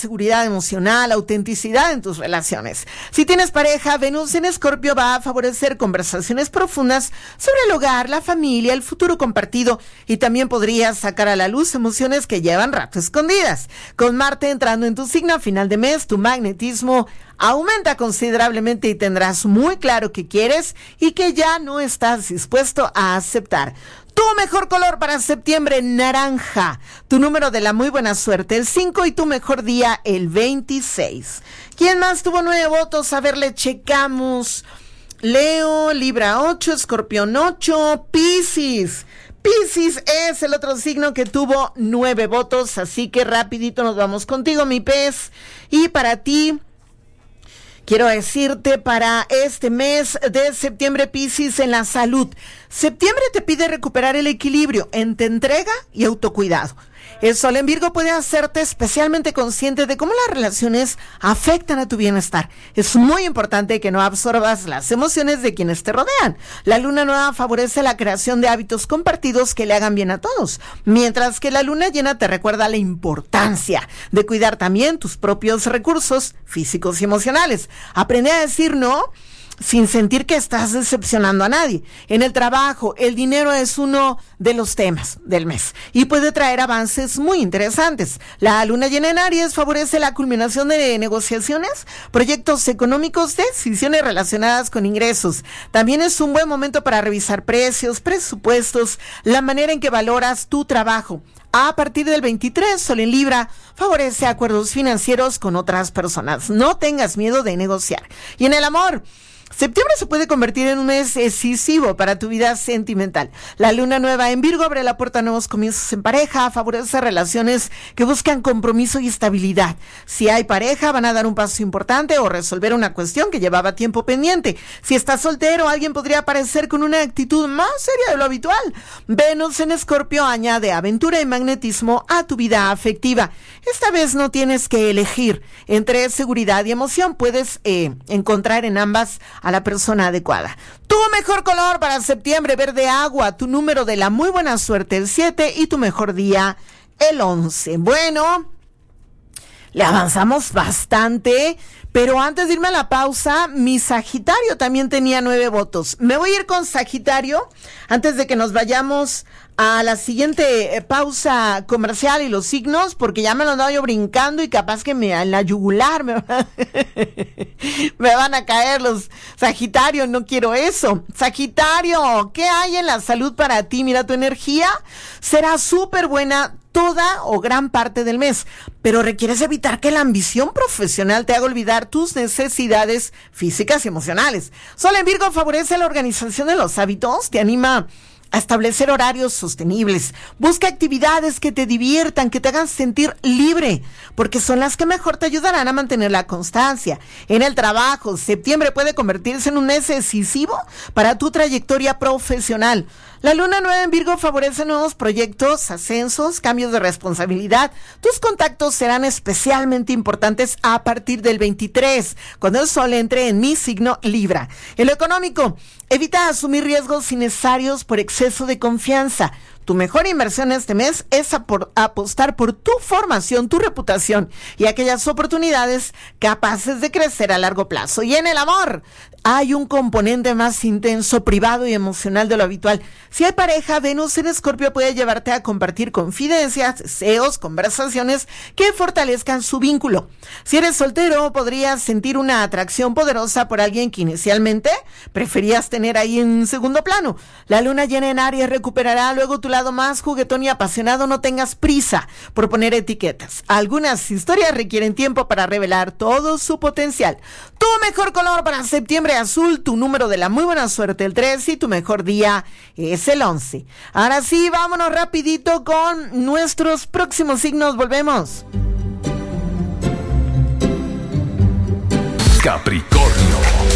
seguridad emocional, autenticidad en tus relaciones. Si tienes pareja, Venus en Escorpio va a favorecer conversaciones profundas sobre el hogar, la familia, el futuro compartido, y también podrías sacar a la luz emociones que llevan rato escondidas. Con Marte entrando en tu signo a final de mes, tu magnetismo aumenta considerablemente y tendrás muy claro qué quieres y que ya no estás dispuesto a aceptar. Tu mejor color para septiembre, naranja. Tu número de la muy buena suerte, el 5, y tu mejor día, el 26. ¿Quién más tuvo 9 votos? A ver, le checamos. Leo, Libra 8, Escorpión 8, Piscis. Piscis es el otro signo que tuvo 9 votos, así que rapidito nos vamos contigo, mi pez. Y para ti, quiero decirte, para este mes de septiembre, Piscis, en la salud. Septiembre te pide recuperar el equilibrio entre entrega y autocuidado. El Sol en Virgo puede hacerte especialmente consciente de cómo las relaciones afectan a tu bienestar. Es muy importante que no absorbas las emociones de quienes te rodean. La luna nueva favorece la creación de hábitos compartidos que le hagan bien a todos, mientras que la luna llena te recuerda la importancia de cuidar también tus propios recursos físicos y emocionales. Aprende a decir no sin sentir que estás decepcionando a nadie. En el trabajo, el dinero es uno de los temas del mes y puede traer avances muy interesantes. La luna llena en Aries favorece la culminación de negociaciones, proyectos económicos, decisiones relacionadas con ingresos. También es un buen momento para revisar precios, presupuestos, la manera en que valoras tu trabajo. A partir del 23, Sol en Libra favorece acuerdos financieros con otras personas. No tengas miedo de negociar. Y en el amor, septiembre se puede convertir en un mes decisivo para tu vida sentimental. La luna nueva en Virgo abre la puerta a nuevos comienzos en pareja, favorece relaciones que buscan compromiso y estabilidad. Si hay pareja, van a dar un paso importante o resolver una cuestión que llevaba tiempo pendiente. Si estás soltero, alguien podría aparecer con una actitud más seria de lo habitual. Venus en Escorpio añade aventura y magnetismo a tu vida afectiva. Esta vez no tienes que elegir entre seguridad y emoción, puedes encontrar en ambas a la persona adecuada. Tu mejor color para septiembre, verde agua. Tu número de la muy buena suerte, el 7, y tu mejor día, el 11. Bueno, le avanzamos bastante, pero antes de irme a la pausa, mi Sagitario también tenía 9 votos. Me voy a ir con Sagitario antes de que nos vayamos a la siguiente pausa comercial y los signos, porque ya me lo andaba yo brincando y capaz que en la yugular me van a caer los Sagitario. No quiero eso. Sagitario, ¿qué hay en la salud para ti? Mira, tu energía será súper buena toda o gran parte del mes, pero requieres evitar que la ambición profesional te haga olvidar tus necesidades físicas y emocionales. Sol en Virgo favorece la organización de los hábitos, te anima a establecer horarios sostenibles. Busca actividades que te diviertan, que te hagan sentir libre, porque son las que mejor te ayudarán a mantener la constancia. En el trabajo, septiembre puede convertirse en un mes decisivo para tu trayectoria profesional. La luna nueva en Virgo favorece nuevos proyectos, ascensos, cambios de responsabilidad. Tus contactos serán especialmente importantes a partir del 23, cuando el Sol entre en mi signo Libra. En lo económico, evita asumir riesgos innecesarios por exceso de confianza. Tu mejor inversión este mes es apostar por tu formación, tu reputación y aquellas oportunidades capaces de crecer a largo plazo. Y en el amor, hay un componente más intenso, privado y emocional de lo habitual. Si hay pareja, Venus en Escorpio puede llevarte a compartir confidencias, deseos, conversaciones que fortalezcan su vínculo. Si eres soltero, podrías sentir una atracción poderosa por alguien que inicialmente preferías tener ahí en segundo plano. La luna llena en Aries recuperará luego tu lado más juguetón y apasionado. No tengas prisa por poner etiquetas. Algunas historias requieren tiempo para revelar todo su potencial. Tu mejor color para septiembre, azul. Tu número de la muy buena suerte, el 3, y tu mejor día es el 11. Ahora sí, vámonos rapidito con nuestros próximos signos. Volvemos. Capricornio.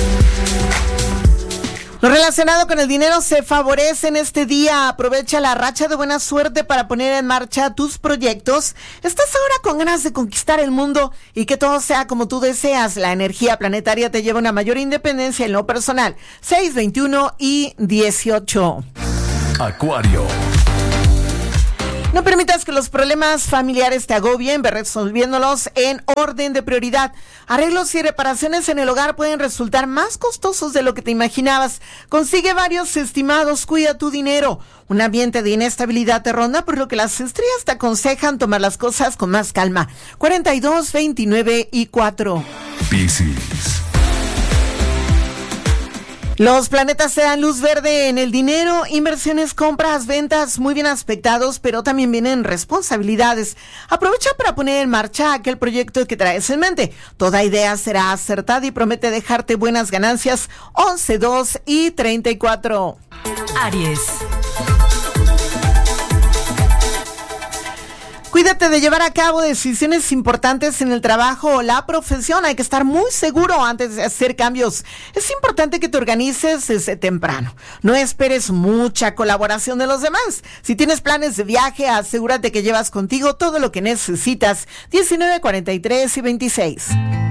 Lo relacionado con el dinero se favorece en este día. Aprovecha la racha de buena suerte para poner en marcha tus proyectos. Estás ahora con ganas de conquistar el mundo y que todo sea como tú deseas. La energía planetaria te lleva a una mayor independencia en lo personal. 6, 21 y 18. Acuario. No permitas que los problemas familiares te agobien, ve resolviéndolos en orden de prioridad. Arreglos y reparaciones en el hogar pueden resultar más costosos de lo que te imaginabas. Consigue varios estimados, cuida tu dinero. Un ambiente de inestabilidad te ronda, por lo que las estrellas te aconsejan tomar las cosas con más calma. 42, 29 y 4. Piscis. Los planetas te dan luz verde en el dinero, inversiones, compras, ventas, muy bien aspectados, pero también vienen responsabilidades. Aprovecha para poner en marcha aquel proyecto que traes en mente. Toda idea será acertada y promete dejarte buenas ganancias. 11, 2 y 34. Aries. Cuídate de llevar a cabo decisiones importantes en el trabajo o la profesión. Hay que estar muy seguro antes de hacer cambios. Es importante que te organices desde temprano. No esperes mucha colaboración de los demás. Si tienes planes de viaje, asegúrate que llevas contigo todo lo que necesitas. 19, 43 y 26.